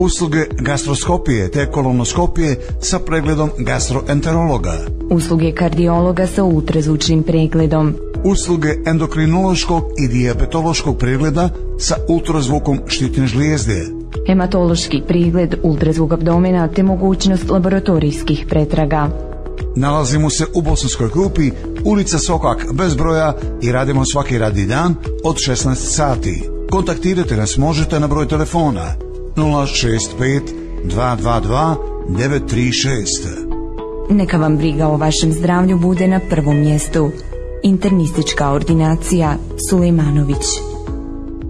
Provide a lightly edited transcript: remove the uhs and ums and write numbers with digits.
Usluge gastroskopije te kolonoskopije sa pregledom gastroenterologa. Usluge kardiologa sa ultrazvučnim pregledom. Usluge endokrinološkog i dijabetološkog pregleda sa ultrazvukom štitne žlijezde. Hematološki pregled, ultrazvuk abdomena te mogućnost laboratorijskih pretraga. Nalazimo se u Bosanskoj Krupi, ulica Sokak bez broja i radimo svaki radni dan od 16 sati. Kontaktirajte nas možete na broj telefona 065 222 936. Neka vam briga o vašem zdravlju bude na prvom mjestu. Internistička ordinacija Sulejmanović.